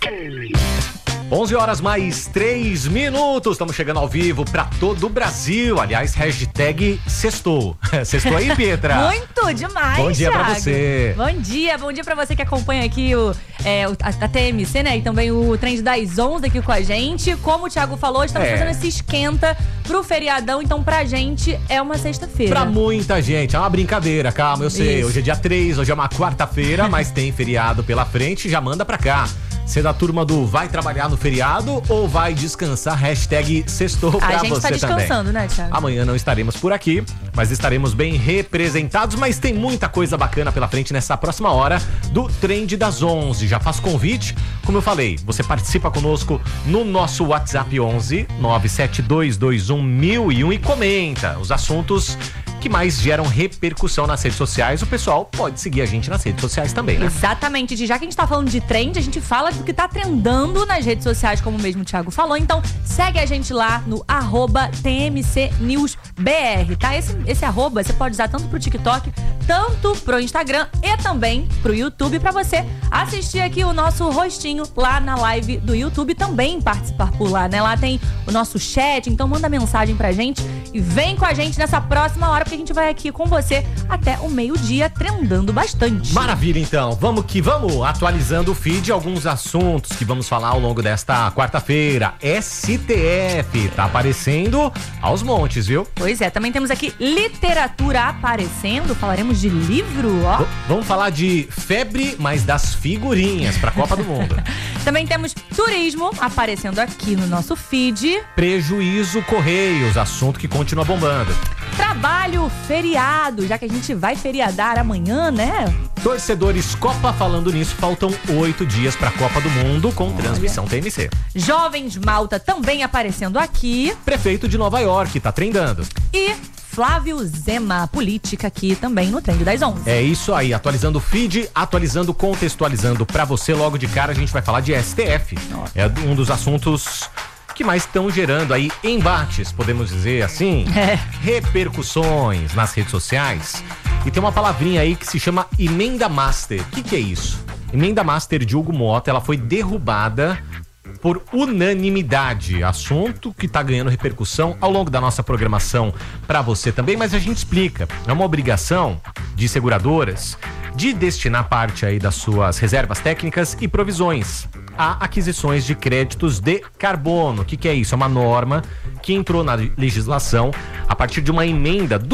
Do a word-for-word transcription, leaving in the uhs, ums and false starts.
onze horas mais três minutos, estamos chegando ao vivo para todo o Brasil. Aliás, hashtag sextou. Sextou aí, Pietra? Muito demais, Bom dia Thiago. pra você. Bom dia, bom dia pra você que acompanha aqui o, é, o, a, a T M C, né? E também o Trend das onze aqui com a gente. Como o Thiago falou, estamos É. fazendo esse esquenta pro feriadão. Então, pra gente, é uma sexta-feira. Pra muita gente, é uma brincadeira, calma, eu sei. Isso. Hoje é dia três, hoje é uma quarta-feira, mas tem feriado pela frente, já manda pra cá. Você é da turma do vai trabalhar no feriado ou vai descansar? Hashtag sextou pra A gente você tá descansando, também. né, Thiago? Amanhã não estaremos por aqui, mas estaremos bem representados. Mas tem muita coisa bacana pela frente nessa próxima hora do Trend das onze. Já faço convite, como eu falei, você participa conosco no nosso WhatsApp onze nove sete dois dois um mil e um e comenta os assuntos que mais geram repercussão nas redes sociais. O pessoal pode seguir a gente nas redes sociais também, né? Exatamente. Já que a gente tá falando de trend, a gente fala do que tá trendando nas redes sociais, como mesmo o Thiago falou. Então, segue a gente lá no arroba T M C News B R, tá? Esse, esse arroba você pode usar tanto pro TikTok, tanto pro Instagram e também pro YouTube, pra você assistir aqui o nosso rostinho lá na live do YouTube, também participar por lá, né? Lá tem o nosso chat, então manda mensagem pra gente e vem com a gente nessa próxima hora, porque a gente vai aqui com você até o meio-dia, trendando bastante. Maravilha, então. Vamos que vamos, atualizando o feed, alguns assuntos que vamos falar ao longo desta quarta-feira. S T F tá aparecendo aos montes, viu? Pois é, também temos aqui literatura aparecendo, falaremos de livro, ó. V- vamos falar de febre, mas das figurinhas pra Copa do Mundo. Também temos turismo aparecendo aqui no nosso feed. Prejuízo Correios, assunto que continua bombando. Trabalho, feriado, já que a gente vai feriadar amanhã, né? Torcedores Copa, falando nisso, faltam oito dias pra Copa do Mundo com transmissão T M C. Jovens Malta também aparecendo aqui. Prefeito de Nova York tá trendando. E Flávio Zema, política aqui também no Trend das onze. É isso aí, atualizando o feed, atualizando, contextualizando pra você. Logo de cara a gente vai falar de S T F. É um dos assuntos que mais estão gerando aí embates, podemos dizer assim, É. repercussões nas redes sociais. E tem uma palavrinha aí que se chama emenda master. O que, que é isso? Emenda master de Hugo Mota, ela foi derrubada por unanimidade, assunto que tá ganhando repercussão ao longo da nossa programação para você também, mas a gente explica. É uma obrigação de seguradoras de destinar parte aí das suas reservas técnicas e provisões a aquisições de créditos de carbono. O que, que é isso? É uma norma que entrou na legislação a partir de uma emenda do